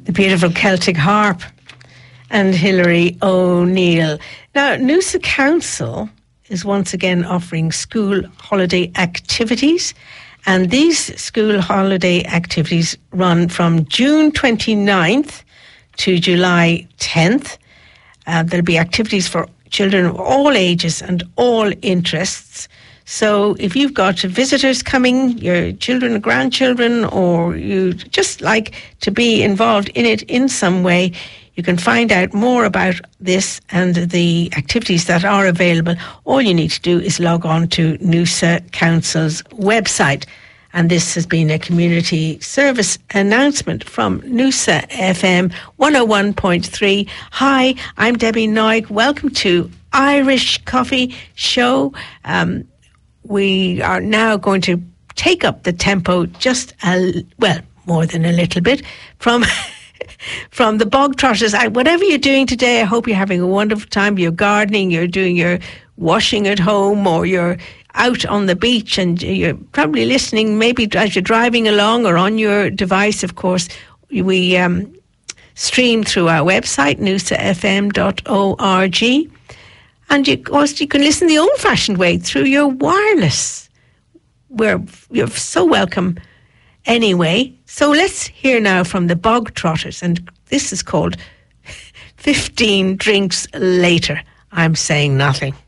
The beautiful Celtic Harp and Hilary O'Neill. Now, Noosa Council is once again offering school holiday activities, and these school holiday activities run from June 29th to July 10th. There'll be activities for children of all ages and all interests. So if you've got visitors coming, your children, grandchildren, or you just like to be involved in it in some way, you can find out more about this and the activities that are available. All you need to do is log on to Noosa Council's website. And this has been a community service announcement from Noosa FM 101.3. Hi, I'm Debbie Noig. Welcome to Irish Coffee Show. We are now going to take up the tempo just more than a little bit from from the Bog Trotters. Whatever you're doing today, I hope you're having a wonderful time. You're gardening, you're doing your washing at home, or you're out on the beach, and you're probably listening maybe as you're driving along or on your device. Of course, we stream through our website, noosafm.org. And you can listen the old-fashioned way through your wireless, where you're so welcome anyway. So let's hear now from the Bog Trotters, and this is called 15 Drinks Later. I'm Saying Nothing.